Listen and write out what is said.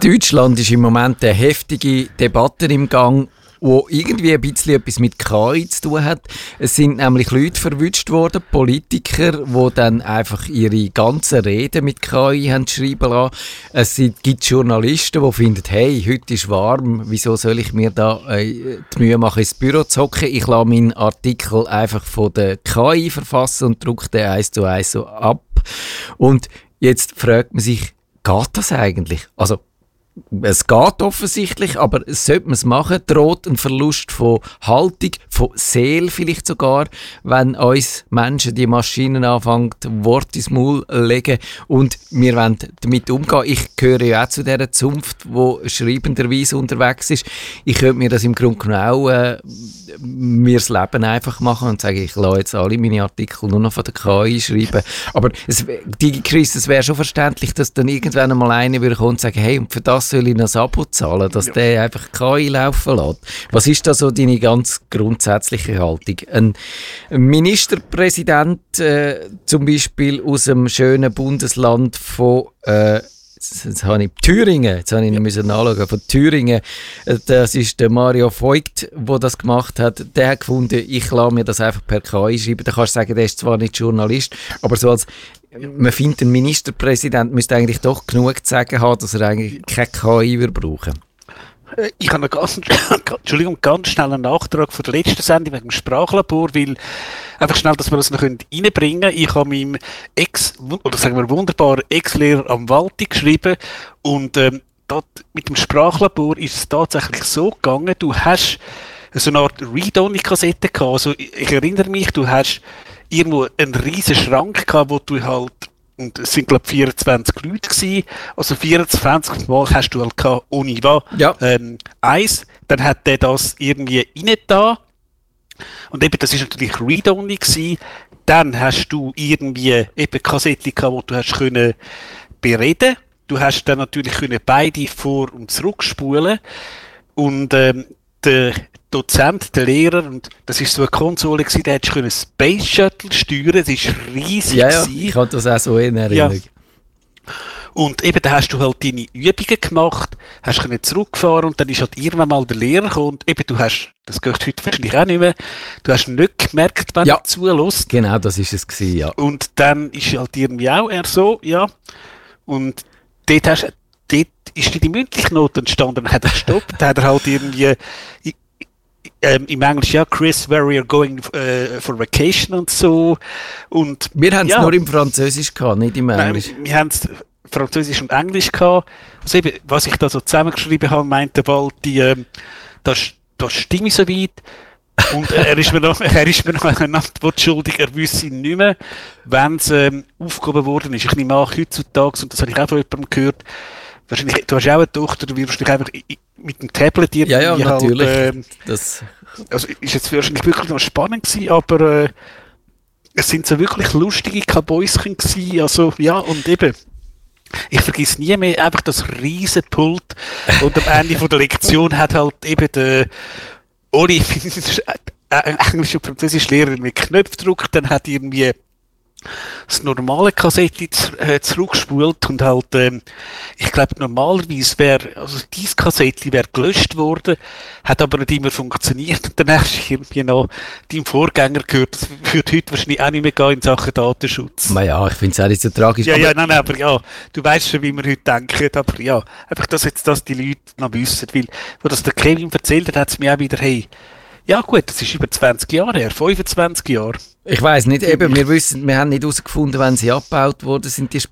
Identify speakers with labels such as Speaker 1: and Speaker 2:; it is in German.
Speaker 1: Deutschland ist im Moment eine heftige Debatte im Gang, wo irgendwie ein bisschen etwas mit KI zu tun hat. Es sind nämlich Leute verwünscht worden, Politiker, die dann einfach ihre ganzen Reden mit KI haben schreiben lassen. Es gibt Journalisten, die finden, hey, heute ist warm, wieso soll ich mir da die Mühe machen, ins Büro zu hocken? Ich lasse meinen Artikel einfach von der KI verfassen und drucke den 1:1 so ab. Und jetzt fragt man sich, geht das eigentlich? Also, es geht offensichtlich, aber sollte man es machen, droht ein Verlust von Haltung, von Seele vielleicht sogar, wenn uns Menschen, die Maschinen anfangen, Worte ins Maul legen und wir wollen damit umgehen. Ich gehöre ja auch zu dieser Zunft, die schreibenderweise unterwegs ist. Ich könnte mir das im Grunde genommen auch mir das Leben einfach machen und sagen, ich lasse jetzt alle meine Artikel nur noch von der KI schreiben. Aber DigiChris, es wäre schon verständlich, dass dann irgendwann einmal einer würde kommen und sagen, hey, und für das soll ich noch ein Abo zahlen, dass der einfach KI laufen lässt. Was ist da so deine ganz grundsätzliche Haltung? Ein Ministerpräsident zum Beispiel aus dem schönen Bundesland von jetzt habe ich Thüringen, jetzt habe ich müssen nachschauen, von Thüringen, das ist der Mario Voigt, der das gemacht hat, der hat gefunden, ich lasse mir das einfach per KI schreiben. Da kannst du sagen, der ist zwar nicht Journalist, aber so als man findet, ein Ministerpräsident müsste eigentlich doch genug zu sagen haben, dass er eigentlich keine KI brauchen.
Speaker 2: Ich habe ganz schnell einen Nachtrag von der letzten Sendung wegen dem Sprachlabor, weil einfach schnell, dass wir das noch reinbringen können. Ich habe meinem wunderbaren Ex-Lehrer am Walti geschrieben und dort mit dem Sprachlabor ist es tatsächlich so gegangen, du hast so eine Art Read-Only-Kassette gehabt. Also ich erinnere mich, du hast irgendwo einen riesen Schrank gehabt, wo du halt, und es sind, glaube ich, 24 Leute gewesen, also 24 Mal hast du halt gehabt, ohne was,
Speaker 1: ja.
Speaker 2: Eins, dann hat der das irgendwie reingetan, und eben, das ist natürlich Read-Only gewesen, dann hast du irgendwie eben Kassette gehabt, wo du hast können bereden, du hast dann natürlich können beide vor- und zurückspulen, und der Dozent, der Lehrer, und das war so eine Konsole gewesen, der hättest du Space Shuttle steuern, das war riesig.
Speaker 1: Ja, ich habe das auch so in Erinnerung.
Speaker 2: Ja. Und eben, da hast du halt deine Übungen gemacht, hast können zurückgefahren und dann ist halt irgendwann mal der Lehrer gekommen und eben, du hast, das geht heute wahrscheinlich auch nicht mehr, du hast nicht gemerkt, wenn er zulässt.
Speaker 1: Genau, das ist es gewesen, ja.
Speaker 2: Und dann ist halt irgendwie auch er so, ja, und dort ist die mündliche Note entstanden, dann hat er gestoppt, dann hat er halt irgendwie im Englisch, ja, Chris, where we are going for vacation und so. Und,
Speaker 1: wir haben es nur im Französisch gehabt, nicht im Englisch.
Speaker 2: Nein, wir haben es Französisch und Englisch gehabt. Also eben, was ich da so zusammengeschrieben habe, meinte bald, das stimme so weit. Und er ist mir noch eine Antwort schuldig, er wüsste nicht mehr, wenn es aufgehoben worden ist. Ich nehme an, heutzutage, und das habe ich auch von jemandem gehört, wahrscheinlich, du hast ja auch eine Tochter, du wirst dich einfach mit dem Tablet irgendwie
Speaker 1: ja, natürlich.
Speaker 2: Halt, also ist jetzt wahrscheinlich wirklich noch spannend gewesen, aber es sind so wirklich lustige Kabäuschen gewesen, also ja, und eben, ich vergesse nie mehr einfach das riesen Pult und am Ende von der Lektion hat halt eben der Oli, Englisch und Französisch Lehrer mit Knöpfe gedrückt, dann hat irgendwie das normale Kassette zurückgespult und halt, ich glaube normalerweise also diese Kassette wäre gelöscht worden, hat aber nicht immer funktioniert und dann hast du irgendwie noch deinem Vorgänger gehört, das würde heute wahrscheinlich auch nicht mehr gehen in Sachen Datenschutz.
Speaker 1: Ja, ich finde es auch nicht so tragisch.
Speaker 2: Nein, aber ja, du weißt schon, wie wir heute denken, aber ja, einfach, dass jetzt das die Leute noch wissen, weil, wo das der Kevin erzählt hat, hat es mir auch wieder, hey, ja gut, das ist über 20 Jahre her, 25 Jahre.
Speaker 1: Ich weiss nicht, eben, wir haben nicht herausgefunden, wenn sie abgebaut worden sind, die